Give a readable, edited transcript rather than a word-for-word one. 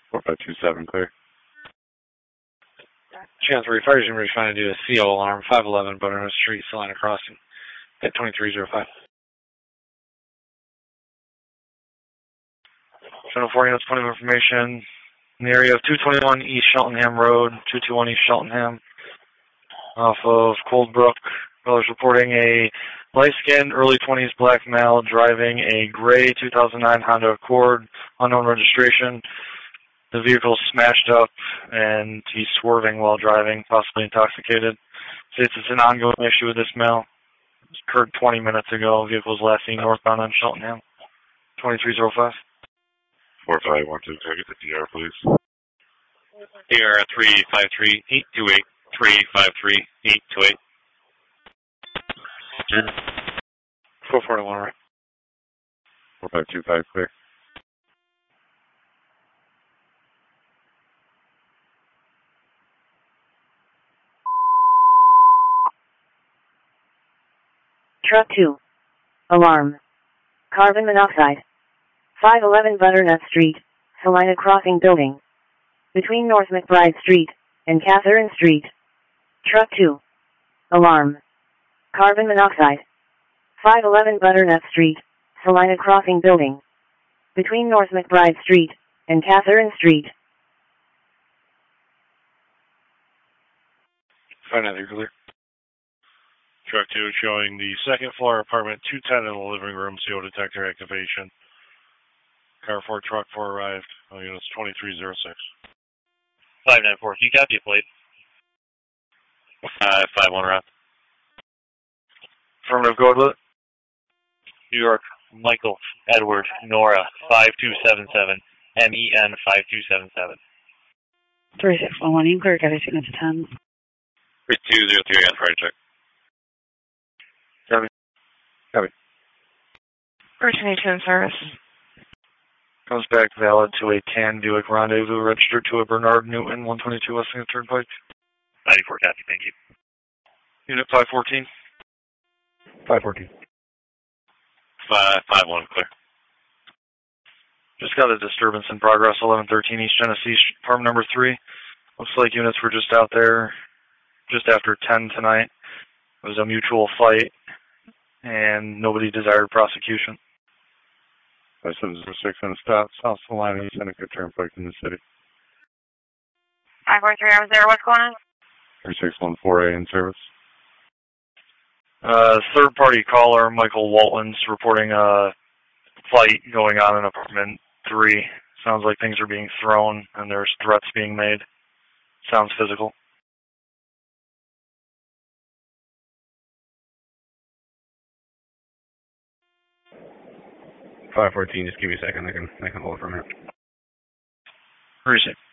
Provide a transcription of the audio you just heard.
4527, clear. Chance 3, fire team ready trying to do a CO alarm, 511 Butternut Street, Salina Crossing, at 2305. 704 units, point of information in the area of 221 East Cheltenham Road, 221 East Cheltenham, off of Coldbrook. Fellas reporting a light-skinned, early 20s black male driving a gray 2009 Honda Accord, unknown registration. The vehicle smashed up, and he's swerving while driving, possibly intoxicated. States it's an ongoing issue with this male. It occurred 20 minutes ago. Vehicle was last seen northbound on Cheltenham. 2305. 4512, target the DR, please. DR 353-828, 353-828. 441, right. 4525, clear. Truck 2. Alarm. Carbon monoxide. 511 Butternut Street, Salina Crossing Building. Between North McBride Street and Catherine Street. Truck 2. Alarm. Carbon monoxide. 511 Butternut Street, Salina Crossing Building. Between North McBride Street and Catherine Street. Fine, you're clear. Truck 2 showing the second floor apartment 210 in the living room, CO detector activation. Car 4, truck 4 arrived. Units 2306. 594, can you copy a plate? 551 route. Affirmative, go ahead with it. New York, Michael, Edward, Nora, 5277, MEN 5277. 3611, you clear, got a signal to 10. 3203, on Friday check. Copy. Virginia 10 service. Comes back valid to a tan Buick Rendezvous registered to a Bernard Newton, 122 West Turnpike. 94, copy, thank you. Unit 514. 514. 551, clear. Just got a disturbance in progress, 1113 East Genesee, apartment number 3. Looks like units were just out there just after 10 tonight. It was a mutual fight, and nobody desired prosecution. 5706 on stop, South Salina, Seneca Turnpike in the city. 543, I was there. What's going on? 3614A in service. Third-party caller, Michael Waltons, reporting a fight going on in apartment 3. Sounds like things are being thrown, and there's threats being made. Sounds physical. $514, just give me a second. I can hold it for a minute. Where is it?